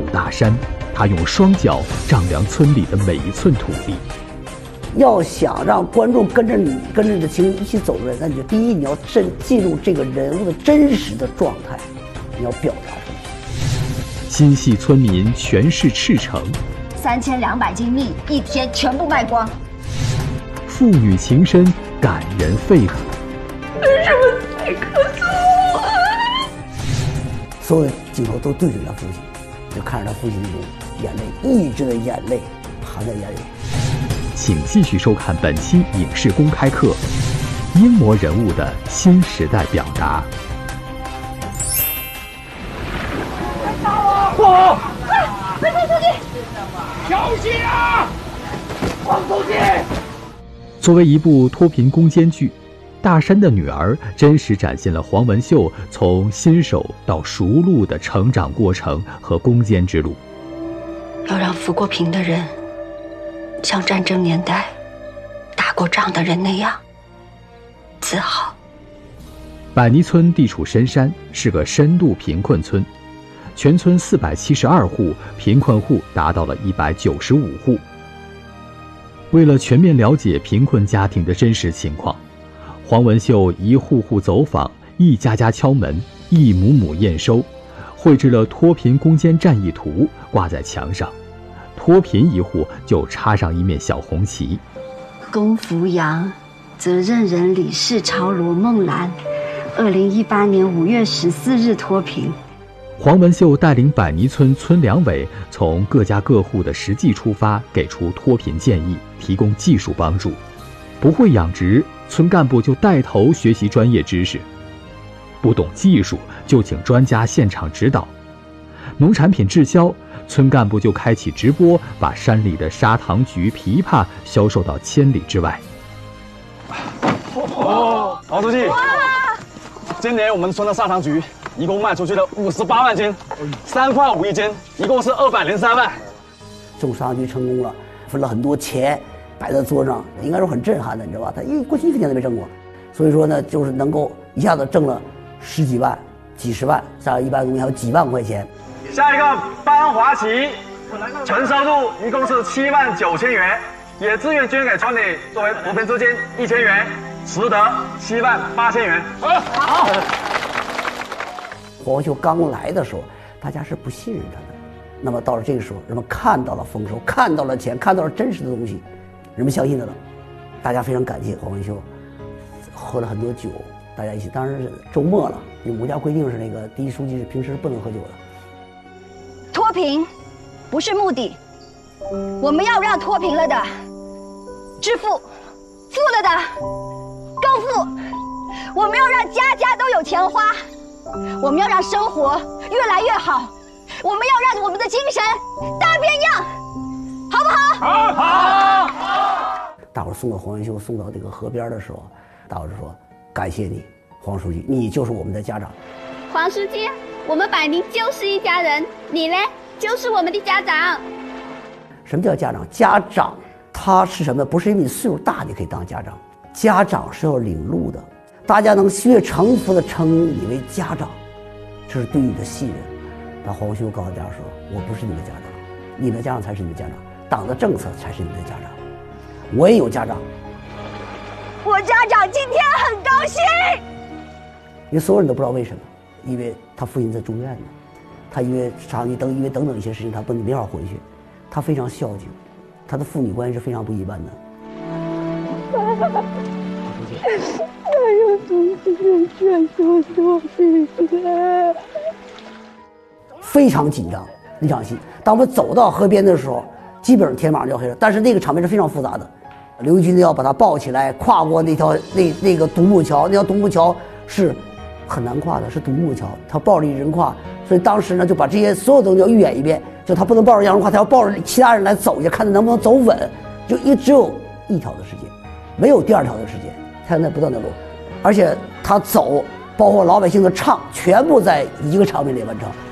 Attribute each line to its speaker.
Speaker 1: 大山，他用双脚丈量村里的每一寸土地。
Speaker 2: 要想让观众跟着你的情绪一起走的人，那你就第一，你要记录这个人物的真实的状态，你要表达出来。
Speaker 1: 心系村民全市赤诚
Speaker 3: ，3200斤蜜一天全部卖光。
Speaker 1: 父女情深感人肺腑。
Speaker 3: 为什么太可诉我？
Speaker 2: 所有的镜头都对准他父亲，就看着他父亲那种眼泪，抑制的眼泪含在眼里。
Speaker 1: 请继续收看本期影视公开课，英模人物的新时代表达。
Speaker 4: 嚯！
Speaker 3: 快出去！
Speaker 4: 小心啊！放出去！
Speaker 1: 作为一部脱贫攻坚剧，《大山的女儿》真实展现了黄文秀从新手到熟路的成长过程和攻坚之路。
Speaker 5: 要让扶过贫的人像战争年代打过仗的人那样自豪。
Speaker 1: 柏泥村地处深山，是个深度贫困村，全村472户，贫困户达到了195户。为了全面了解贫困家庭的真实情况，黄文秀一户户走访，一家家敲门，一亩亩验收，绘制了脱贫攻坚战役图，挂在墙上。脱贫一户就插上一面小红旗。
Speaker 5: 龚福阳，责任人李世超、罗梦兰，2018年5月14日脱贫。
Speaker 1: 黄文秀带领柏泥村村两委从各家各户的实际出发，给出脱贫建议，提供技术帮助。不会养殖，村干部就带头学习专业知识；不懂技术，就请专家现场指导。农产品滞销，村干部就开启直播，把山里的砂糖橘、枇杷销售到千里之外。
Speaker 4: 毛书记，今年我们村的砂糖橘一共卖出去了58万斤，3块5一斤，一共是203万。
Speaker 2: 种砂糖橘成功了，分了很多钱摆在桌上，应该说很震撼的，你知道吧？他过去1分钱都没挣过，所以说呢，就是能够一下子挣了10几万、几十万，像一般东西还有几万块钱。
Speaker 4: 下一个班华旗，纯收入一共是7万9千元，也自愿捐给村里作为扶贫资金1000元，实得7万8千元。好。
Speaker 2: 黄文秀刚来的时候，大家是不信任他的。那么到了这个时候，人们看到了丰收，看到了钱，看到了真实的东西，人们相信他了。大家非常感谢黄文秀，喝了很多酒，大家一起。当然是周末了，因为国家规定是那个第一书记是平时不能喝酒的。
Speaker 3: 脱贫不是目的，我们要让脱贫了的致富，富了的更富。我们要让家家都有钱花，我们要让生活越来越好，我们要让我们的精神大变样，好不好？
Speaker 4: 好。
Speaker 2: 大伙儿送到黄文秀送到这个河边的时候，大伙儿就说：“感谢你，黄书记，你就是我们的家长。”
Speaker 6: 黄书记，我们柏泥就是一家人，你呢，就是我们的家长。
Speaker 2: 什么叫家长？家长他是什么？不是因为你岁数大你可以当家长，家长是要领路的。大家能越诚服的称你为家长，这是对你的信任。但黄文秀告诉大家说：“我不是你的家长，你的家长才是你的家长，党的政策才是你的家长。我也有家长，
Speaker 3: 我家长今天很高兴。”
Speaker 2: 因为所有人都不知道为什么，因为他父亲在住院呢，他因为因为等等一些事情，他没法回去，他非常孝敬，他的父女关系是非常不一般的。
Speaker 6: 还有同志们劝说脱贫了，
Speaker 2: 非常紧张那场戏。当我们走到河边的时候，基本上天马上就要黑了，但是那个场面是非常复杂的。刘玉军要把他抱起来，跨过那个独木桥，那条独木桥是很难跨的，是独木桥，他抱着一人跨，所以当时呢就把这些所有东西要预演一遍，就他不能抱着杨荣跨，他要抱着其他人来走一下，看他能不能走稳，就只有一条的时间，没有第二条的时间，他在不断的路，而且他走，包括老百姓的唱，全部在一个场面里完成。